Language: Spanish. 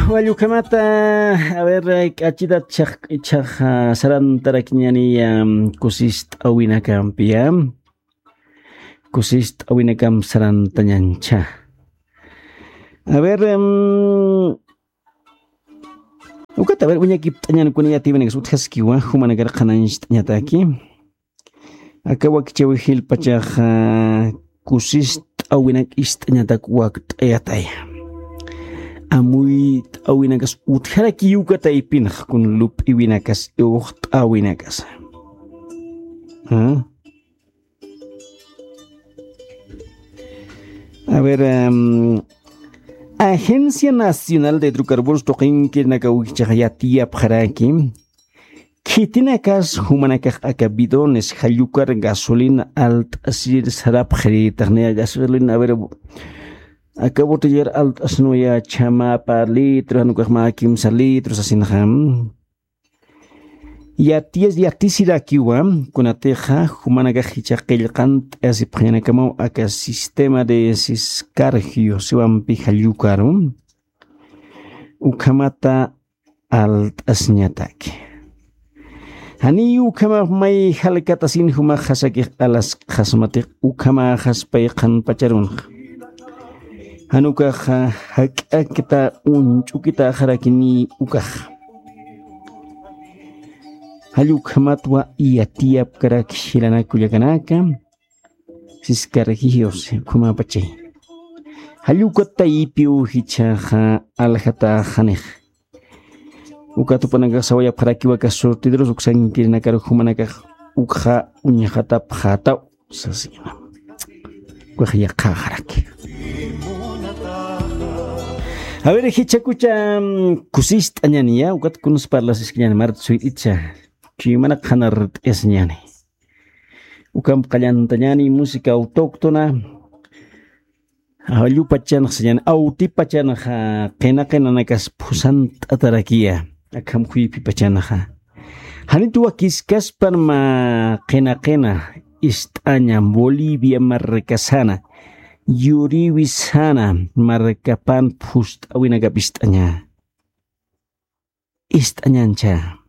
Wallukamata, a ver, cachita chaj sarantarakñani kusist awinakampia. Kusist awinakam sarantañancha. A ver, ukata, a ver, uñaki tañan kunilla tibenex uthaskiwa, humanagar kananch tañataki. Acabo que chewihil pachaj kusist awinak istañatak wak tayataya. Amuy awinakas utharaki yukata ipinaj kun lup iwinakas awinakas. A ver, Agencia Nacional de Hidrocarburos toqinki nakawikchaqayatiya pjaraki. Kitinakas humanakaj akabidones hayukar gasolina alt asir sarap jeritarnea gasolina. A ver, acabo de llegar al asnoya chama par litros, no más 15 litros, así naham. Yatisira kiwa, con ateja, humanaga hichakilkant, así pjena como acá sistema de siscargio, se van pijayukarum. Ukamata alt asñatak. Hani ukama may halkatasin huma hasaki alas hasmatik ukama haspaykan pacharun. Hanuka kita unchukita harakini ukah. Halukamatwa iatiap karak shilana kuyakanaka. Siskargios kuma pache. Halukata ipiu hichaha alhata hanej. Ukatu panaga sawaya parakiwa kasortidros uksan tirinakar humanaka ukha unyahata phata sasina. Kuhaya kaharaki. A ver, hichakucha kusist añania, ukat kunus parlas esquiñan mart suit itcha. Chimana kanar esñani. Ukam kallantañani música autóctona. Halu pachan señan auti pachan ha kena nakas pusant atarakia. Akam huipi pachan ha. Hanitu akiskas parma kena istaña Bolivia marrecasana. Yuri wisana markapan pust awinaga pistaña. Istañancha.